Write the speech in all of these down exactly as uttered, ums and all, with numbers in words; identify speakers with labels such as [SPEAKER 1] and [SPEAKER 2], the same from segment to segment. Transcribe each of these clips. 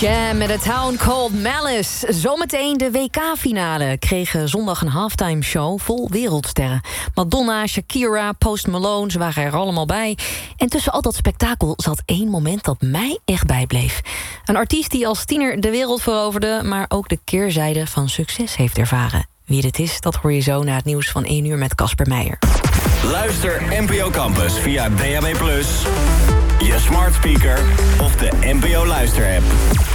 [SPEAKER 1] Jam met A Town Called Malice. Zometeen de W K-finale. Kregen zondag een halftime show vol wereldsterren. Madonna, Shakira, Post Malone, ze waren er allemaal bij. En tussen al dat spektakel zat één moment dat mij echt bijbleef. Een artiest die als tiener de wereld veroverde, maar ook de keerzijde van succes heeft ervaren. Wie dit is, dat hoor je zo na het nieuws van één uur met Casper Meijer.
[SPEAKER 2] Luister N P O Campus via D A B plus, je smart speaker of de N P O luisterapp.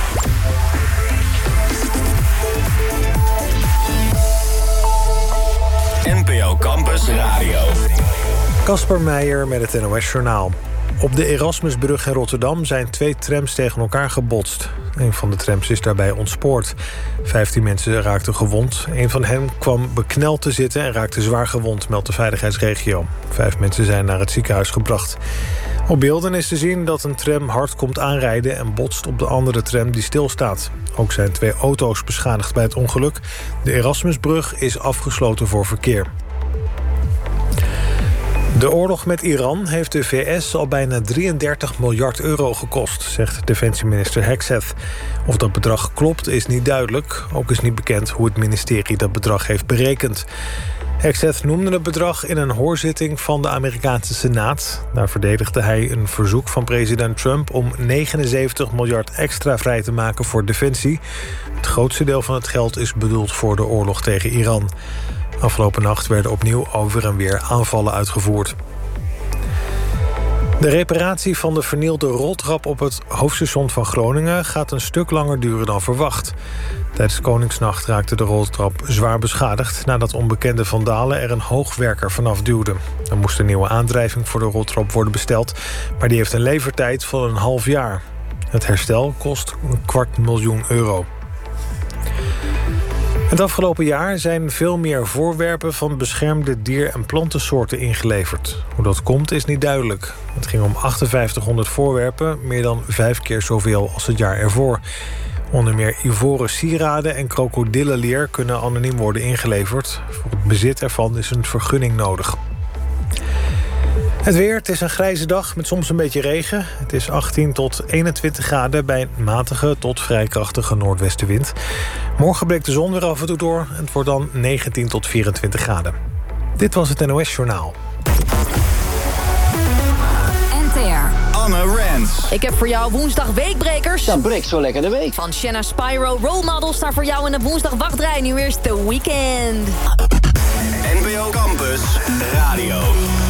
[SPEAKER 2] N P O Campus Radio.
[SPEAKER 3] Casper Meijer met het N O S-journaal. Op de Erasmusbrug in Rotterdam zijn twee trams tegen elkaar gebotst. Een van de trams is daarbij ontspoord. Vijftien mensen raakten gewond. Een van hen kwam bekneld te zitten en raakte zwaar gewond, meldt de veiligheidsregio. Vijf mensen zijn naar het ziekenhuis gebracht. Op beelden is te zien dat een tram hard komt aanrijden en botst op de andere tram die stilstaat. Ook zijn twee auto's beschadigd bij het ongeluk. De Erasmusbrug is afgesloten voor verkeer. De oorlog met Iran heeft de V S al bijna drieëndertig miljard euro gekost, zegt defensieminister Hegseth. Of dat bedrag klopt is niet duidelijk. Ook is niet bekend hoe het ministerie dat bedrag heeft berekend. Hegseth noemde het bedrag in een hoorzitting van de Amerikaanse Senaat. Daar verdedigde hij een verzoek van president Trump om negenenzeventig miljard extra vrij te maken voor defensie. Het grootste deel van het geld is bedoeld voor de oorlog tegen Iran. Afgelopen nacht werden opnieuw over en weer aanvallen uitgevoerd. De reparatie van de vernielde roltrap op het hoofdstation van Groningen gaat een stuk langer duren dan verwacht. Tijdens Koningsnacht raakte de roltrap zwaar beschadigd nadat onbekende vandalen er een hoogwerker vanaf duwden. Er moest een nieuwe aandrijving voor de roltrap worden besteld, maar die heeft een levertijd van een half jaar. Het herstel kost een kwart miljoen euro. Het afgelopen jaar zijn veel meer voorwerpen van beschermde dier- en plantensoorten ingeleverd. Hoe dat komt is niet duidelijk. Het ging om achtenvijftighonderd voorwerpen, meer dan vijf keer zoveel als het jaar ervoor. Onder meer ivoren sieraden en krokodillenleer kunnen anoniem worden ingeleverd. Voor het bezit ervan is een vergunning nodig. Het weer, het is een grijze dag met soms een beetje regen. Het is achttien tot eenentwintig graden bij een matige tot vrij krachtige noordwestenwind. Morgen breekt de zon weer af en toe door. Het wordt dan negentien tot vierentwintig graden. Dit was het N O S-journaal.
[SPEAKER 1] N T R.
[SPEAKER 2] Anne Rens.
[SPEAKER 1] Ik heb voor jou woensdag weekbrekers.
[SPEAKER 4] Dat breekt zo lekker de week.
[SPEAKER 1] Van Shanna Spyro, Role Model staat voor jou in de woensdag wachtrij. Nu eerst The Weeknd.
[SPEAKER 2] N P O Campus Radio.